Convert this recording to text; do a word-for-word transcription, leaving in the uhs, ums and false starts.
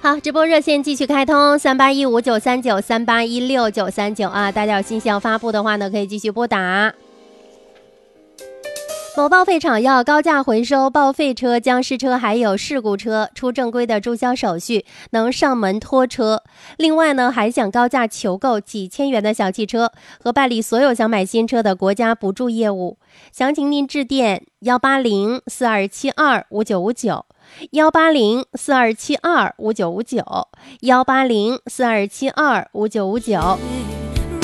好，直播热线继续开通，三八一五九三九三八一六九三九啊，大家有信息要发布的话呢，可以继续拨打。某报废厂要高价回收报废车、僵尸车还有事故车，出正规的注销手续，能上门拖车。另外呢，还想高价求购几千元的小汽车和办理所有想买新车的国家补助业务。详情您致电幺八零四二七二五九五九。幺八零四二七二五九五九，幺八零四二七二五九五九。